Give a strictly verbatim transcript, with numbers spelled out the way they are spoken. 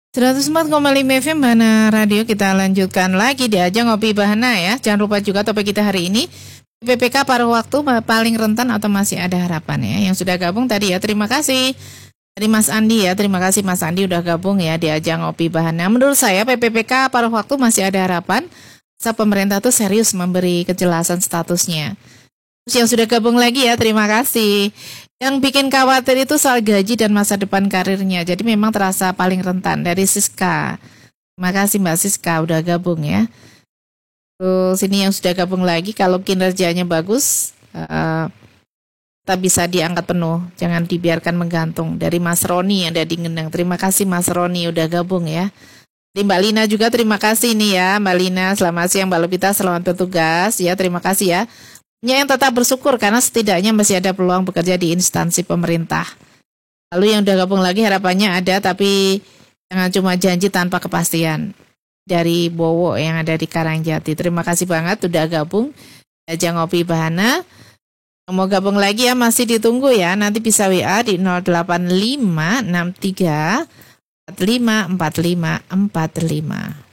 seratus empat koma lima F M Bahana Radio, kita lanjutkan lagi di Ajang Ngopi Bahana ya. Jangan lupa juga topik kita hari ini, P P K paruh waktu paling rentan atau masih ada harapan ya. Yang sudah gabung tadi ya, terima kasih. Dari Mas Andi ya, terima kasih Mas Andi udah gabung ya di Ajang Ngopi Bahana. Menurut saya P P P K paruh waktu masih ada harapan, asal pemerintah tuh serius memberi kejelasan statusnya. Terus yang sudah gabung lagi ya, terima kasih. Yang bikin khawatir itu soal gaji dan masa depan karirnya. Jadi memang terasa paling rentan. Dari Siska. Terima kasih Mbak Siska udah gabung ya. Terus ini yang sudah gabung lagi, kalau kinerjanya bagus, uh, kita bisa diangkat penuh. Jangan dibiarkan menggantung. Dari Mas Roni yang ada di Ngendang. Terima kasih Mas Roni udah gabung ya. Di Mbak Lina juga terima kasih nih ya. Mbak Lina, selamat siang Mbak Lupita, selamat bertugas. Ya, terima kasih ya. Yang tetap bersyukur karena setidaknya masih ada peluang bekerja di instansi pemerintah. Lalu yang udah gabung lagi harapannya ada, tapi jangan cuma janji tanpa kepastian. Dari Bowo yang ada di Karangjati. Terima kasih banget udah gabung. Ajang Ngopi Bahana. Mau gabung lagi ya, masih ditunggu ya. Nanti bisa W A di nol delapan lima enam tiga empat lima empat lima empat lima.